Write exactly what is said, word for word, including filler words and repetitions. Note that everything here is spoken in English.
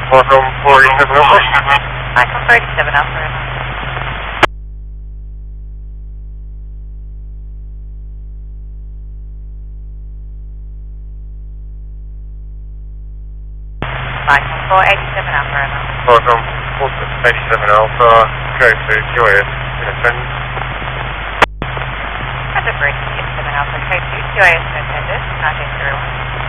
Welcome four eighty-seven Alpha. Michael four eighty-seven Alpha. Michael four eighty-seven Alpha. Welcome four eighty-seven Alpha. Go to Q A S in attendance. Roger four eighty-seven Alpha. Code two Q A S in attendance. nineteen zero one.